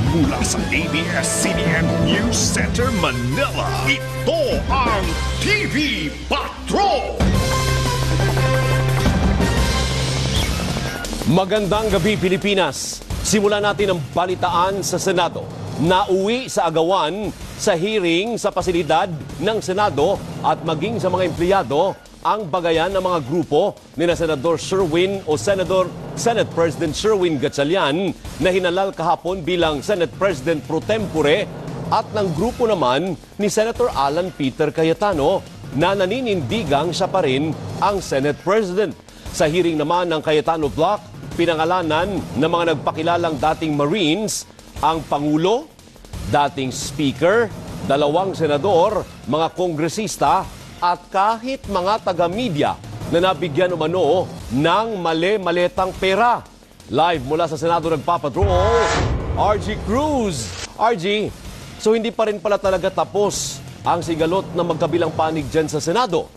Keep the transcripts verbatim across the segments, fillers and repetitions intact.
Mula sa A B S C B N News Center, Manila, ito ang T V Patrol! Magandang gabi, Pilipinas. Simulan natin ang balitaan sa Senado. Nauwi sa agawan sa hearing sa pasilidad ng Senado at maging sa mga empleyado ang bagayan ng mga grupo ni na Senador Sherwin o Senador Senate President Sherwin Gatchalian na hinalal kahapon bilang Senate President pro tempore at ng grupo naman ni Senator Alan Peter Cayetano na naninindigang siya pa rin ang Senate President. Sa hearing naman ng Cayetano Block, pinangalanan ng mga nagpakilalang dating Marines ang Pangulo, dating Speaker, dalawang senador, mga kongresista at kahit mga taga-media na nabigyan umano ng mali-maletang pera. Live mula sa Senado nagpapatrol, R G Cruz. R G, so hindi pa rin pala talaga tapos ang sigalot ng magkabilang panig dyan sa Senado?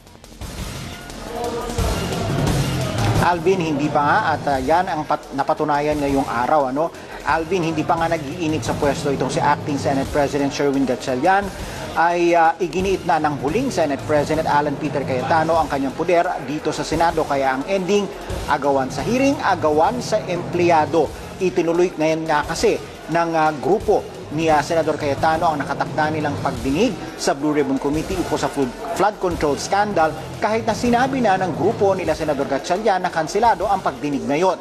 Alvin, hindi pa nga at uh, yan ang pat- napatunayan ngayong araw. Ano? Alvin, hindi pa nga nag-iinit sa pwesto itong si Acting Senate President Sherwin Gatchalian ay uh, iginiit na ng huling Senate President Alan Peter Cayetano ang kanyang puder dito sa Senado. Kaya ang ending, agawan sa hearing, agawan sa empleyado. Itinuloy ngayon nga kasi ng uh, grupo ni uh, Senador Cayetano ang nakatakda nilang pagdinig sa Blue Ribbon Committee upo sa flood, flood control scandal kahit na sinabi na ng grupo nila Senador Gatchalian na kansilado ang pagdinig ngayon.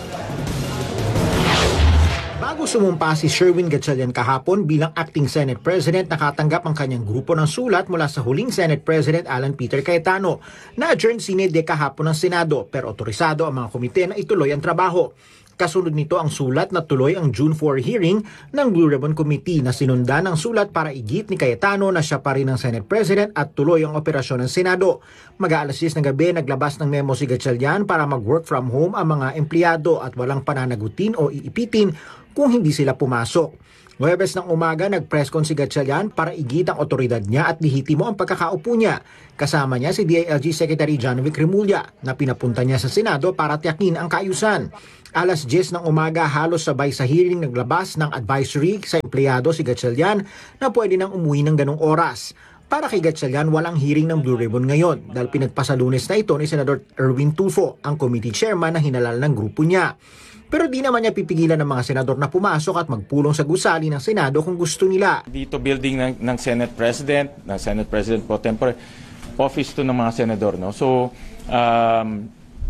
Bago sumumpa si Sherwin Gatchalian kahapon bilang Acting Senate President, nakatanggap ang kanyang grupo ng sulat mula sa huling Senate President Alan Peter Cayetano na adjourn sine die kahapon ng Senado pero otorisado ang mga komite na ituloy ang trabaho. Kasunod nito ang sulat na tuloy ang June fourth hearing ng Blue Ribbon Committee na sinundan ng sulat para igit ni Cayetano na siya pa rin ang Senate President at tuloy ang operasyon ng Senado. Mag-aalas diyes ng gabi, naglabas ng memo si Gatchalian para mag-work from home ang mga empleyado at walang pananagutin o iipitin kung hindi sila pumasok. Huwebes ng umaga, nag-press con si Gatchalian para igit ang otoridad niya at lihitimo ang pagkakaupo niya. Kasama niya si D I L G Secretary John Vic Remulla na pinapunta niya sa Senado para tiyakin ang kaayusan. Alas diyes ng umaga, halos sabay sa hearing naglabas ng advisory sa empleyado si Gatchalian na pwede nang umuwi ng ganong oras. Para kay Gatchalian, walang hearing ng Blue Ribbon ngayon dahil pinagpasalunes na ito ni Senador Erwin Tulfo, ang committee chairman na hinalal ng grupo niya. Pero di naman niya pipigilan ng mga senador na pumasok at magpulong sa gusali ng Senado kung gusto nila. Dito building ng, ng Senate President, ng Senate President pro tempore, office to ng mga senador. No? So, um,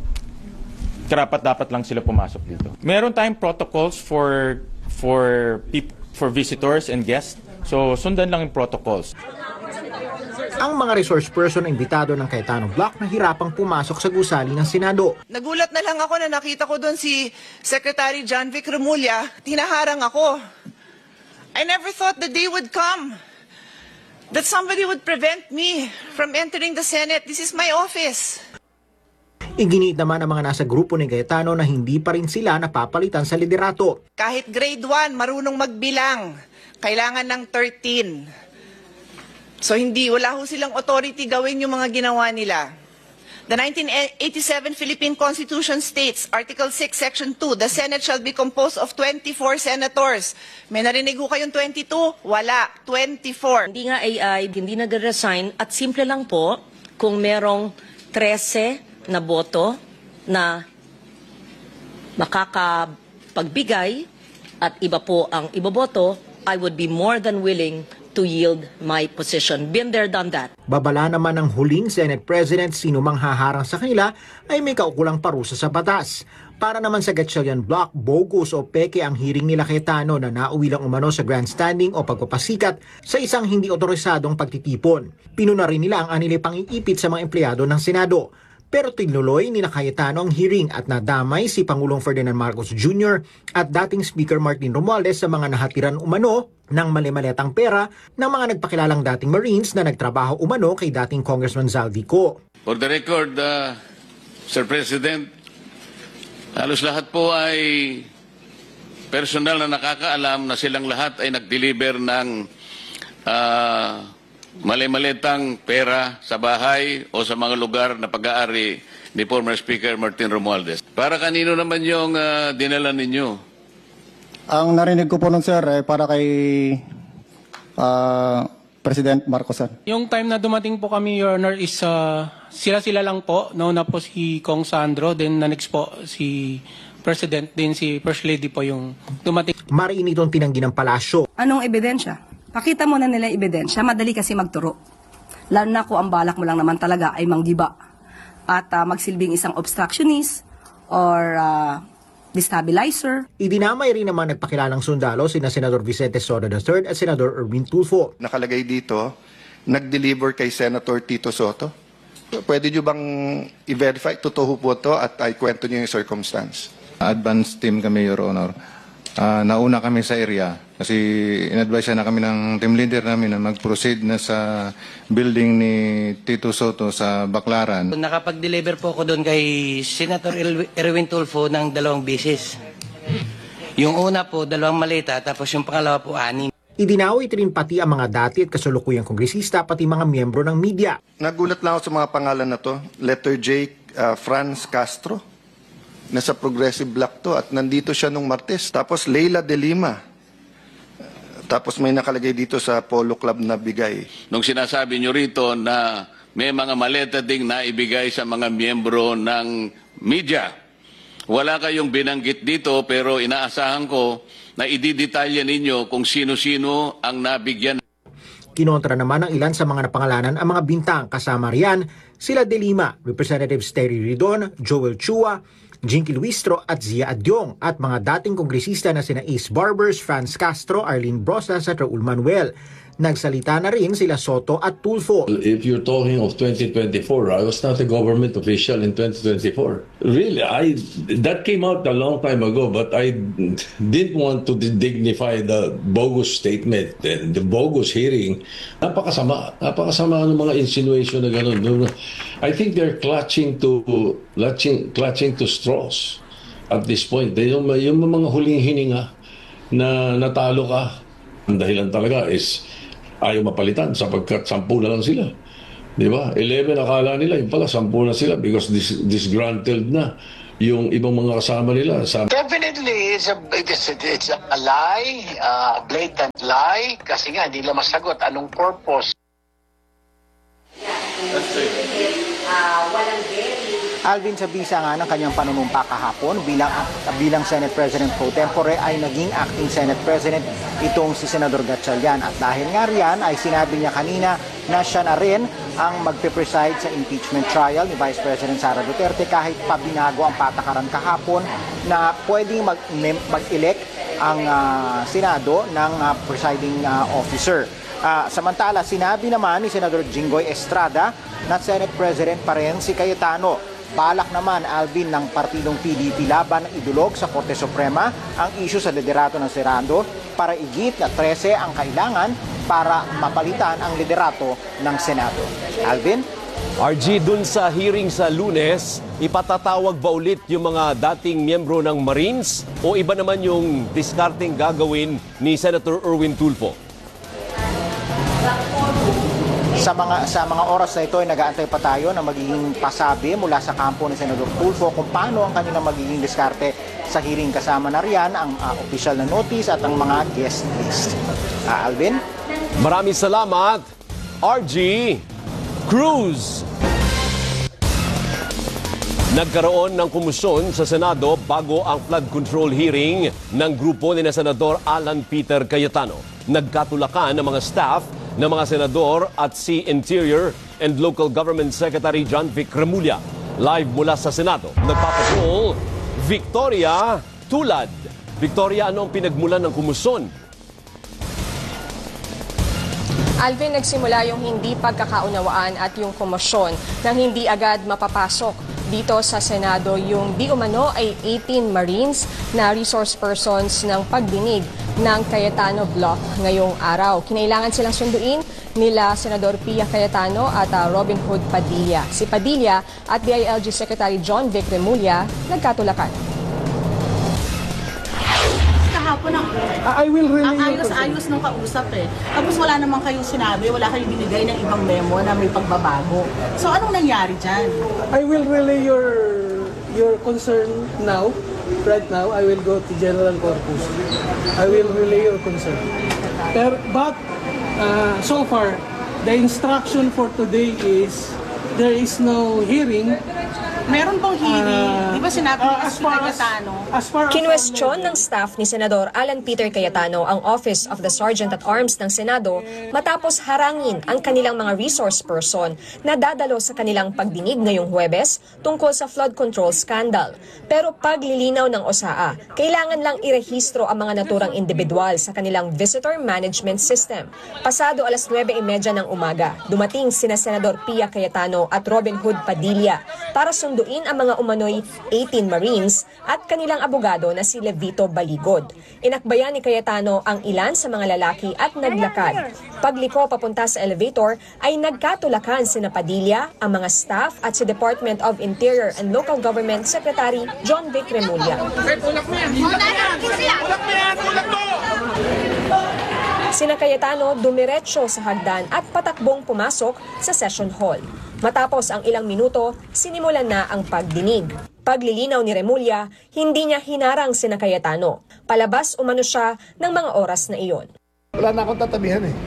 karapat dapat lang sila pumasok dito. Meron tayong protocols for, for, for visitors and guests. So, sundan lang yung protocols. Ang mga resource person na imbitado ng Cayetano Block na hirapang pumasok sa gusali ng Senado. Nagulat na lang ako na nakita ko doon si Secretary John Vic Remulla, tinaharang ako. I never thought the day would come that somebody would prevent me from entering the Senate. This is my office. Iginiit naman ang mga nasa grupo ni Cayetano na hindi pa rin sila napapalitan sa liderato. Kahit grade one, marunong magbilang, kailangan ng thirteen. So hindi, wala ho silang authority gawin yung mga ginawa nila. The nineteen eighty-seven Philippine Constitution states, Article six, Section two, the Senate shall be composed of twenty-four senators. May narinig ho kayong twenty-two? Wala, twenty-four. Hindi nga A I, hindi nag-resign at simple lang po kung merong thirteen na boto na makakapagbigay at iba po ang iboboto, I would be more than willing to yield my position. Been there, done that. Babala naman ng huling Senate President sino mang haharang sa kanila ay may kaukulang parusa sa batas. Para naman sa Gatchalian Block, bogus o peke ang hearing nila Cayetano na nauwi lang umano sa grandstanding o pagpapasikat sa isang hindi otorisadong pagtitipon. Pinuna rin nila ang anili pang-iipit sa mga empleyado ng Senado. Pero tinuloy ni na Cayetano ang hearing at nadamay si Pangulong Ferdinand Marcos Junior at dating Speaker Martin Romualdez sa mga nahatiran umano ng mali-maletang pera ng mga nagpakilalang dating Marines na nagtrabaho umano kay dating Congressman Zaldico. For the record, uh, Sir President, halos lahat po ay personal na nakakaalam na silang lahat ay nag-deliver ng uh, mali-malitang pera sa bahay o sa mga lugar na pag-aari ni former Speaker Martin Romualdez. Para kanino naman yung uh, dinala ninyo? Ang narinig ko po nun, sir, eh, para kay uh, President Marcos. Sir. Yung time na dumating po kami, Your Honor, is uh, sila-sila lang po. Nauna po si Kong Sandro, then na next po si President, din si First Lady po yung dumating. Mariin itong tinanggi ng palasyo. Anong ebidensya? Pakita mo na nila yung ebidensya. Madali kasi magturo. Lalo na kung ang balak mo lang naman talaga ay manggiba at uh, magsilbing isang obstructionist or uh, destabilizer. Idinamay rin naman nagpakilalang sundalo sina Senador Vicente Soto the third at Senador Erwin Tulfo. Nakalagay dito, nag-deliver kay Senator Tito Soto. Pwede nyo bang i-verify? Totoo po to at ay kwento nyo yung circumstance. Advance team kami, Your Honor. Uh, nauna kami sa area kasi in-advise na kami ng team leader namin na mag-proceed na sa building ni Tito Soto sa Baclaran. Nakapag-deliver po ako doon kay Senator Erwin Tulfo ng dalawang beses. Yung una po, dalawang maleta, tapos yung pangalawa po, anim. Idinawit rin pati ang mga dati at kasalukuyang kongresista pati mga miyembro ng media. Nagulat lang ako sa mga pangalan na to. Letter J, uh, Franz Castro. Nasa Progressive Bloc to at nandito siya nung Martes. Tapos Leila de Lima. Tapos may nakalagay dito sa Polo Club na bigay. Nung sinasabi nyo rito na may mga maleta ding naibigay sa mga miyembro ng media, wala kayong binanggit dito pero inaasahan ko na ididetalya ninyo kung sino-sino ang nabigyan. Kinontra naman ng ilan sa mga napangalanan ang mga bintang kasama riyan sila de Lima, Representatives Terry Ridon, Joel Chua, Jinky Luistro at Zia Adyong at mga dating kongresista na sina Ace Barbers, Franz Castro, Arlene Brosas at Raul Manuel. Nagsalita na rin sila Soto at Tulfo. If you're talking of twenty twenty-four, I was not a government official in twenty twenty-four. Really, I that came out a long time ago, but I didn't want to dignify the bogus statement and the bogus hearing. Napakasama, napakasama ng mga insinuation na gano'n. I think they're clutching to clutching, clutching to straws at this point. Yung, yung mga huling hininga na natalo ka, ang dahilan talaga is ayaw mapalitan sapagkat sampu na lang sila. Di ba? eleven akala nila, yung pala sampu na sila because dis disgruntled na yung ibang mga kasama nila. Sa Definitely, it's a, it's a, it's a lie, a uh, blatant lie, kasi nga hindi lang masagot anong purpose. Alvin, sa bisa nga ng kanyang panunumpa kahapon bilang, bilang Senate President pro tempore ay naging acting Senate President itong si Senador Gatchalian. At dahil nga riyan ay sinabi niya kanina na siya na rin ang magpe-preside sa impeachment trial ni Vice President Sara Duterte kahit pa binago ang patakaran kahapon na pwedeng mag-elect ang uh, Senado ng uh, presiding uh, officer. Uh, samantala, sinabi naman ni Senador Jinggoy Estrada na Senate President pa rin si Cayetano. Balak naman, Alvin, ng partidong P D P laban na idulog sa Korte Suprema ang isyu sa liderato ng Senado para igit na trese ang kailangan para mapalitan ang liderato ng Senado. Alvin? R G, dun sa hearing sa Lunes, ipatatawag ba ulit yung mga dating miyembro ng Marines o iba naman yung discarding gagawin ni Senator Erwin Tulfo? Sa mga sa mga oras na ito ay nag-aantay pa tayo na magiging pasabi mula sa kampo ni Senador Tulfo kung paano ang kanilang magiging diskarte sa hearing. Kasama na riyan ang uh, official na notice at ang mga guest list. Uh, Alvin? Maraming salamat, R G Cruz. Nagkaroon ng komisyon sa Senado bago ang flood control hearing ng grupo ni na Senador Alan Peter Cayetano. Nagkatulakan ng mga staff ng mga senador at si Interior and Local Government Secretary John Vic Remulla. Live mula sa Senado, nagpapatrol, Victoria Tulad. Victoria, ano ang pinagmulan ng komisyon? Alvin, nagsimula yung hindi pagkakaunawaan at yung komosyon nang hindi agad mapapasok dito sa Senado yung di umano ay eighteen Marines na resource persons ng pagdinig ng Cayetano Block ngayong araw. Kinailangan silang sunduin nila Senador Pia Cayetano at uh, Robin Hood Padilla. Si Padilla at D I L G Secretary John Vic Remulla nagkatulakan. Kahapon ang, I will relay ang ayos-ayos ng kausap eh. Tapos wala naman kayong sinabi, wala kayong binigay ng ibang memo na may pagbabago. So anong nangyari dyan? I will relay your your concern now right now, I will go to General Corpus. I will relay your concern. Pero, but, uh, so far, the instruction for today is there is no hearing. Meron bang hearing? Uh, Di ba sinabi uh, ni as far as, Cayetano? as far as Kinwestiyon ng staff ni Senador Alan Peter Cayetano ang Office of the Sergeant at Arms ng Senado matapos harangin ang kanilang mga resource person na dadalo sa kanilang pagdinig ngayong Huwebes tungkol sa flood control scandal. Pero paglilinaw ng O S A A, kailangan lang irehistro ang mga naturang individual sa kanilang visitor management system. Pasado alas nuwebe trenta ng umaga, dumating sina Senador Pia Cayetano at Robin Hood Padilla para sunduin ang mga umano'y eighteen Marines at kanilang abogado na si Levito Baligod. Inakbayan ni Cayetano ang ilan sa mga lalaki at naglakad. Pagliko papunta sa elevator ay nagkatulakan sina Padilla, ang mga staff at si Department of Interior and Local Government Secretary John Vic Remulla. Sina Cayetano dumiretso sa hagdan at patakbong pumasok sa session hall. Matapos ang ilang minuto, sinimulan na ang pagdinig. Paglilinaw ni Remulla, hindi niya hinarang sina Cayetano. Palabas umano siya ng mga oras na iyon. Wala na akong tatabihan eh.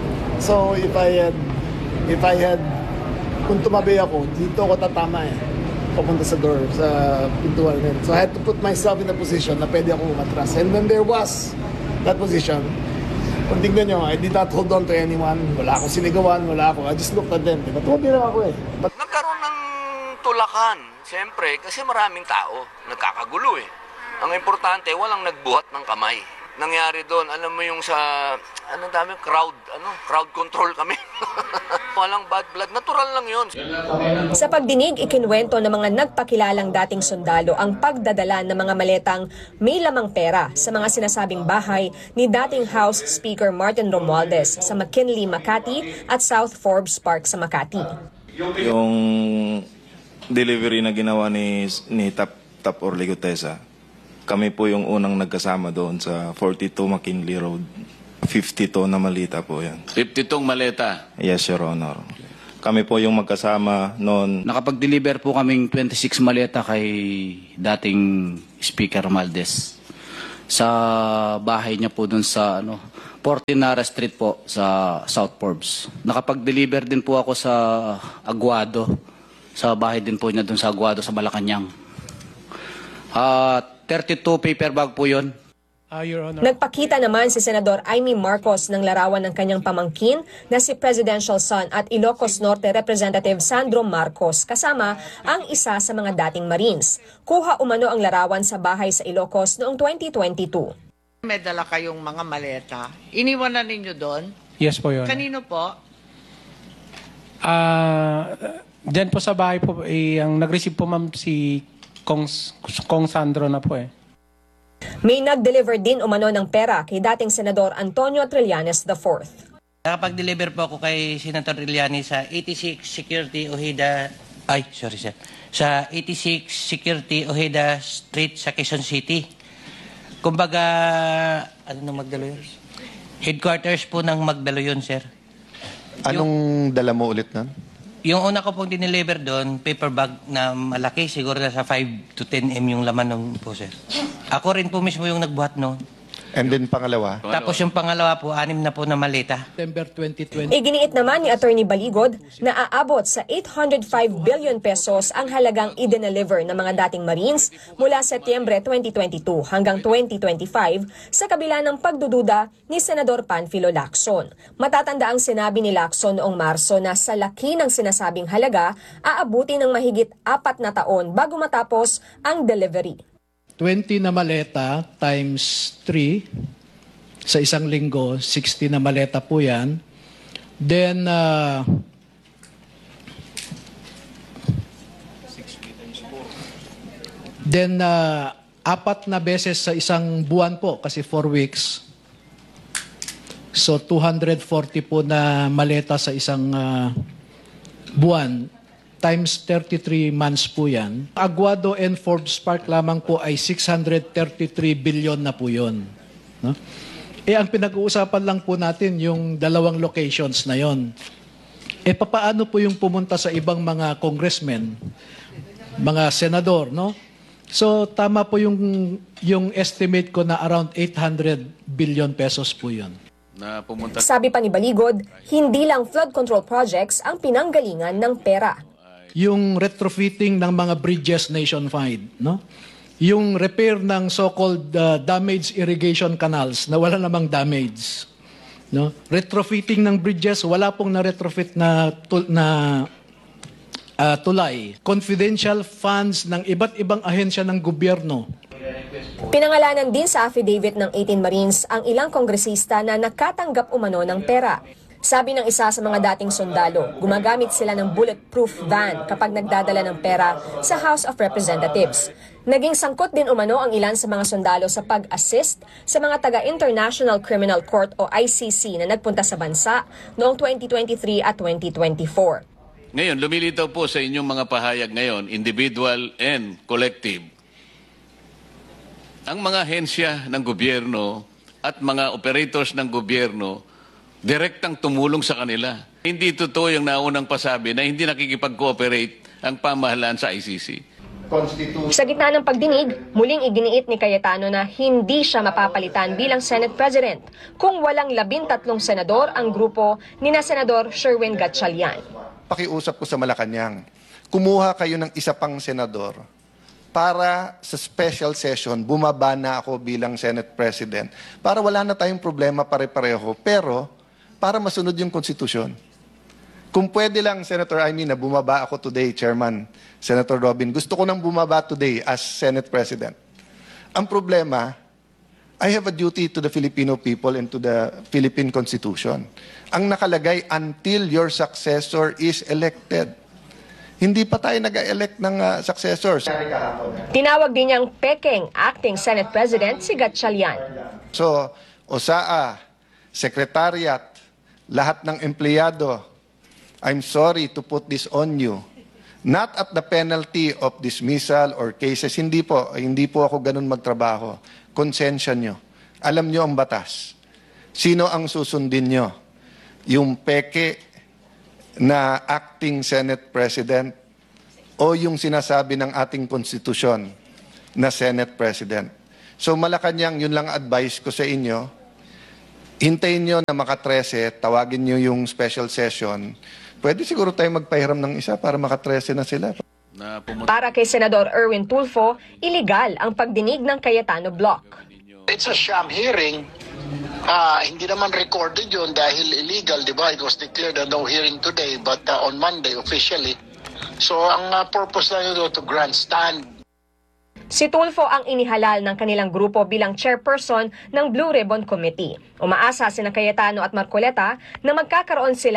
So if I had, if I had, kung tumabi ako, dito ako tatama eh. Papunta sa door, sa pintuan. So I had to put myself in a position na pwede akong umatras. And when there was that position, kung tignan nyo, I did not hold on to anyone. Wala akong sinigawan, wala ako. I just looked at them. Diba? Tumabi lang ako eh. But nagkaroon ng tulakan, siyempre, kasi maraming tao. Nagkakagulo eh. Ang importante, walang nagbuhat ng kamay. Nangyari doon, alam mo yung sa, ano dami, crowd, ano, crowd control kami. Walang bad blood, natural lang yun. Sa pagdinig, ikinwento ng mga nagpakilalang dating sundalo ang pagdadala ng mga maletang may lamang pera sa mga sinasabing bahay ni dating House Speaker Martin Romualdez sa McKinley, Makati at South Forbes Park sa Makati. Yung delivery na ginawa ni, ni Tap, Tap Orligotesa, kami po yung unang nagkasama doon sa forty-two McKinley Road. fifty-two na malita po yan. fifty-two maleta? Yes, Your Honor. Kami po yung magkasama noon. Nakapag-deliver po kaming twenty-six maleta kay dating Speaker Romualdez sa bahay niya po doon sa ano, Portinara Street po sa South Forbes. Nakapag-deliver din po ako sa Aguado, sa bahay din po niya doon sa Aguado sa Malacanang. At uh, thirty-two paper bag po yun. Uh, Your Honor. Nagpakita naman si Senador Amy Marcos ng larawan ng kanyang pamangkin na si Presidential Son at Ilocos Norte Representative Sandro Marcos kasama ang isa sa mga dating Marines. Kuha umano ang larawan sa bahay sa Ilocos noong twenty twenty-two. May dala kayong mga maleta. Iniwan na ninyo doon? Yes po, Your Honor. Kanino po? Ah, uh, dyan po sa bahay po, eh, ang nag-receive po ma'am si Kong, Kong Sandro na po eh. May nag-deliver din umano ng pera kay dating Senador Antonio Trillanes the fourth. Nakapag-deliver po ako kay Senator Trillanes sa eighty-six Security Ojeda, ay sorry sir, sa eighty-six Security Ojeda Street sa Quezon City. Kumbaga, ano na Magdalo yun? Headquarters po ng Magdalo yun, sir. Anong yung, dala mo ulit na? Yung una ko pong dineliver doon, paper bag na malaki, siguro na sa five to ten millimeters yung laman nun po, sir. Ako rin po mismo yung nagbuhat noon. And then pangalawa? Tapos yung pangalawa po, anim na po na maleta. September twenty twenty. Iginiit naman ni Attorney Baligod na aabot sa eight hundred five billion pesos ang halagang i-deliver ng mga dating Marines mula Setyembre twenty twenty-two hanggang twenty twenty-five sa kabila ng pagdududa ni Senador Panfilo Lacson. Matatanda ang sinabi ni Lacson noong Marso na sa laki ng sinasabing halaga, aabuti ng mahigit apat na taon bago matapos ang delivery. twenty na maleta times three sa isang linggo, sixty na maleta po yan. Then, uh, then uh, apat na beses sa isang buwan po kasi four weeks. So, two hundred forty po na maleta sa isang uh, buwan. Times thirty-three months po yan. Aguado and Forbes Park lamang po ay six hundred thirty-three billion na po yun. No? Eh, ang pinag-uusapan lang po natin yung dalawang locations na yon. Eh, papaano po yung pumunta sa ibang mga congressmen, mga senador, no? So tama po yung yung estimate ko na around eight hundred billion pesos po yun. Na pumunta. Sabi pa ni Baligod, hindi lang flood control projects ang pinanggalingan ng pera. Yung retrofitting ng mga bridges nationwide, no? Yung repair ng so-called uh, damaged irrigation canals na wala namang damage, no? Retrofitting ng bridges, wala pong na-retrofit na tul- na uh, tulay. Confidential funds ng iba't ibang ahensya ng gobyerno. Pinangalanan din sa affidavit ng eighteen Marines ang ilang kongresista na nakatanggap umano ng pera. Sabi ng isa sa mga dating sundalo, gumagamit sila ng bulletproof van kapag nagdadala ng pera sa House of Representatives. Naging sangkot din umano ang ilan sa mga sundalo sa pag-assist sa mga taga-International Criminal Court o I C C na nagpunta sa bansa noong twenty twenty-three at twenty twenty-four. Ngayon, lumilitaw po sa inyong mga pahayag ngayon, individual and collective, ang mga ahensya ng gobyerno at mga operators ng gobyerno direktang tumulong sa kanila. Hindi totoo yung naunang pasabi na hindi nakikipag-cooperate ang pamahalaan sa I C C. Sa gitna ng pagdinig, muling iginiit ni Cayetano na hindi siya mapapalitan bilang Senate President kung walang labintatlong senador ang grupo ni na Senador Sherwin Gatchalian. Pakiusap ko sa Malacanang, kumuha kayo ng isa pang senador para sa special session, bumaba na ako bilang Senate President para wala na tayong problema pare-pareho, pero para masunod yung konstitusyon. Kung pwede lang, Senator Amy, na bumaba ako today, Chairman, Senator Robin, gusto ko nang bumaba today as Senate President. Ang problema, I have a duty to the Filipino people and to the Philippine Constitution. Ang nakalagay, until your successor is elected. Hindi pa tayo nag-elect ng uh, successors. Tinawag din niyang pekeng acting Senate President si Gatchalian. So, O S A A, Secretariat, lahat ng empleyado, I'm sorry to put this on you. Not at the penalty of dismissal or cases. Hindi po, hindi po ako ganun magtrabaho. Konsensya nyo. Alam nyo ang batas. Sino ang susundin nyo? Yung peke na acting Senate President o yung sinasabi ng ating konstitusyon na Senate President. So Malacanang, yun lang advice ko sa inyo. Hintayin nyo na maka thirteen, tawagin nyo yung special session. Pwede siguro tayo magpahiram ng isa para maka thirteen na sila. Para kay Senador Erwin Tulfo, iligal ang pagdinig ng Cayetano Block. It's a sham hearing. Uh, hindi naman recorded yun dahil illegal, di ba? It was declared a no hearing today, but uh, on Monday officially. So ang uh, purpose na yun to grandstand. Si Tulfo ang inihalal ng kanilang grupo bilang chairperson ng Blue Ribbon Committee. Umaasa sina Cayetano at Marcoleta na magkakaroon sila